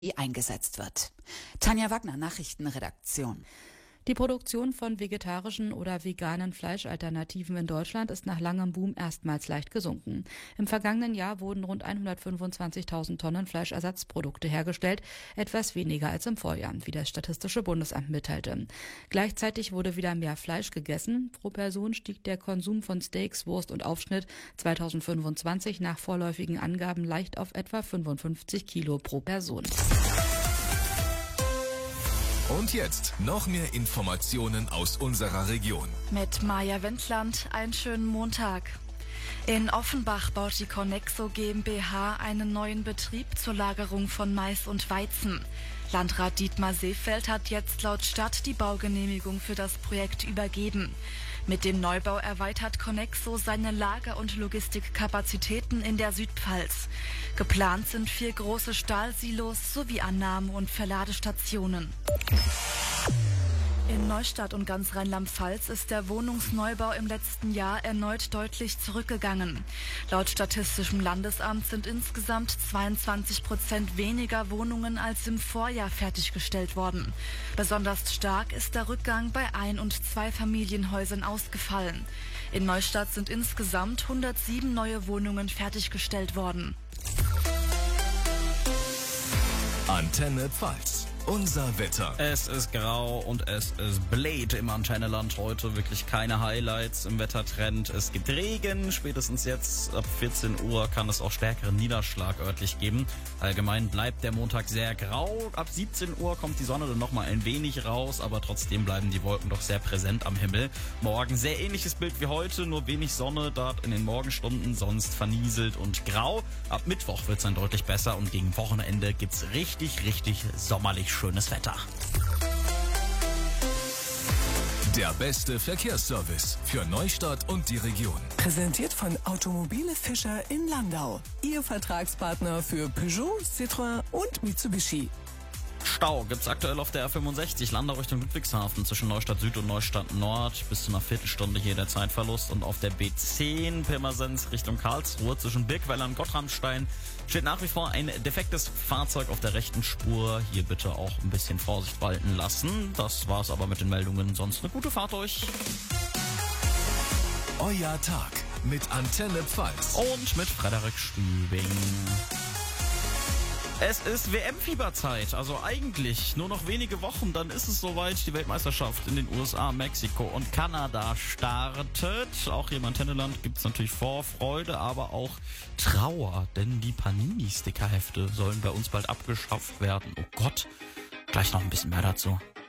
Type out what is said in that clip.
eingesetzt wird. Tanja Wagner, Nachrichtenredaktion. Die Produktion von vegetarischen oder veganen Fleischalternativen in Deutschland ist nach langem Boom erstmals leicht gesunken. Im vergangenen Jahr wurden rund 125.000 Tonnen Fleischersatzprodukte hergestellt, etwas weniger als im Vorjahr, wie das Statistische Bundesamt mitteilte. Gleichzeitig wurde wieder mehr Fleisch gegessen. Pro Person stieg der Konsum von Steaks, Wurst und Aufschnitt 2025 nach vorläufigen Angaben leicht auf etwa 55 Kilo pro Person. Und jetzt noch mehr Informationen aus unserer Region. Mit Maja Wendland, einen schönen Montag. In Offenbach baut die Conexo GmbH einen neuen Betrieb zur Lagerung von Mais und Weizen. Landrat Dietmar Seefeld hat jetzt laut Stadt die Baugenehmigung für das Projekt übergeben. Mit dem Neubau erweitert Conexo seine Lager- und Logistikkapazitäten in der Südpfalz. Geplant sind 4 große Stahlsilos sowie Annahme- und Verladestationen. In Neustadt und ganz Rheinland-Pfalz ist der Wohnungsneubau im letzten Jahr erneut deutlich zurückgegangen. Laut Statistischem Landesamt sind insgesamt 22% weniger Wohnungen als im Vorjahr fertiggestellt worden. Besonders stark ist der Rückgang bei Ein- und Zweifamilienhäusern ausgefallen. In Neustadt sind insgesamt 107 neue Wohnungen fertiggestellt worden. Antenne Pfalz. Unser Wetter. Es ist grau und es ist blöd im Antenneland heute. Wirklich keine Highlights im Wettertrend. Es gibt Regen. Spätestens jetzt ab 14 Uhr kann es auch stärkeren Niederschlag örtlich geben. Allgemein bleibt der Montag sehr grau. Ab 17 Uhr kommt die Sonne dann nochmal ein wenig raus, aber trotzdem bleiben die Wolken doch sehr präsent am Himmel. Morgen sehr ähnliches Bild wie heute, nur wenig Sonne dort in den Morgenstunden, sonst vernieselt und grau. Ab Mittwoch wird es dann deutlich besser und gegen Wochenende gibt's richtig sommerlich schönes Wetter. Der beste Verkehrsservice für Neustadt und die Region. Präsentiert von Automobile Fischer in Landau. Ihr Vertragspartner für Peugeot, Citroën und Mitsubishi. Stau gibt's aktuell auf der R65 Landau Richtung Ludwigshafen zwischen Neustadt Süd und Neustadt Nord. Bis zu einer Viertelstunde hier der Zeitverlust. Und auf der B10 Pirmasens Richtung Karlsruhe zwischen Birkweiler und Gottramstein steht nach wie vor ein defektes Fahrzeug auf der rechten Spur. Hier bitte auch ein bisschen Vorsicht walten lassen. Das war's aber mit den Meldungen. Sonst eine gute Fahrt euch. Euer Tag mit Antenne Pfalz. Und mit Frederik Stübing. Es ist WM-Fieberzeit, also eigentlich nur noch wenige Wochen, dann ist es soweit. Die Weltmeisterschaft in den USA, Mexiko und Kanada startet. Auch hier im Antenneland gibt es natürlich Vorfreude, aber auch Trauer, denn die Panini-Stickerhefte sollen bei uns bald abgeschafft werden. Oh Gott, gleich noch ein bisschen mehr dazu.